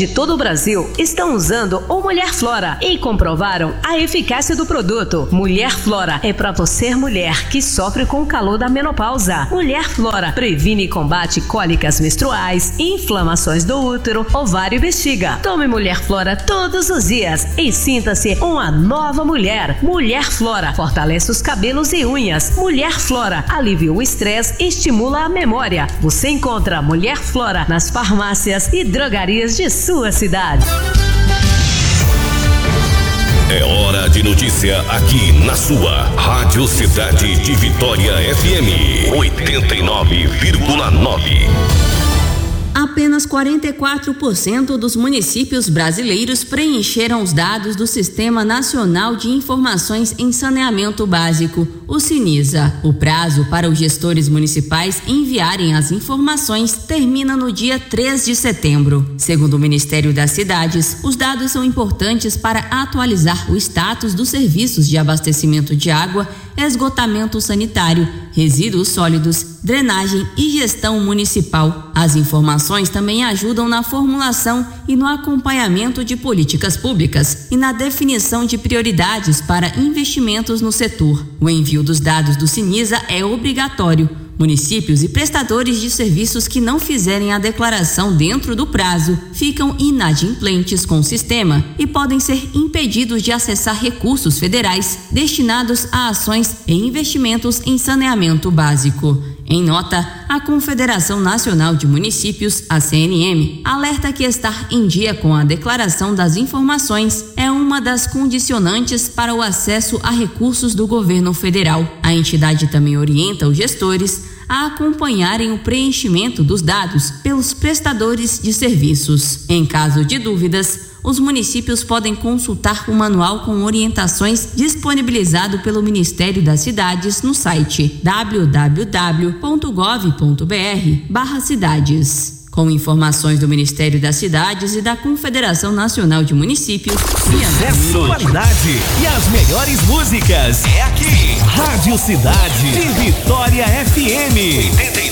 de todo o Brasil estão usando o Mulher Flora e comprovaram a eficácia do produto. Mulher Flora é para você, mulher que sofre com o calor da menopausa. Mulher Flora previne e combate cólicas menstruais, inflamações do útero, ovário e bexiga. Tome Mulher Flora todos os dias e sinta-se uma nova mulher. Mulher Flora fortalece os cabelos e unhas. Mulher Flora alivia o estresse e estimula a memória. Você encontra Mulher Flora nas farmácias e drogarias de sua cidade. É hora de notícia aqui na sua Rádio Cidade de Vitória FM 89,9. Apenas 44% dos municípios brasileiros preencheram os dados do Sistema Nacional de Informações em Saneamento Básico, o SINISA. O prazo para os gestores municipais enviarem as informações termina no dia 3 de setembro. Segundo o Ministério das Cidades, os dados são importantes para atualizar o status dos serviços de abastecimento de água, esgotamento sanitário, resíduos sólidos, drenagem e gestão municipal. As informações também ajudam na formulação e no acompanhamento de políticas públicas e na definição de prioridades para investimentos no setor. O envio dos dados do SINISA é obrigatório. Municípios e prestadores de serviços que não fizerem a declaração dentro do prazo ficam inadimplentes com o sistema e podem ser impedidos de acessar recursos federais destinados a ações e investimentos em saneamento básico. Em nota, a Confederação Nacional de Municípios, a CNM, alerta que estar em dia com a declaração das informações é uma das condicionantes para o acesso a recursos do governo federal. A entidade também orienta os gestores a acompanharem o preenchimento dos dados pelos prestadores de serviços. Em caso de dúvidas, os municípios podem consultar o manual com orientações disponibilizado pelo Ministério das Cidades no site www.gov.br/cidades. Com informações do Ministério das Cidades e da Confederação Nacional de Municípios. Sucesso, qualidade e as melhores músicas. É aqui, Rádio Cidade de Vitória FM.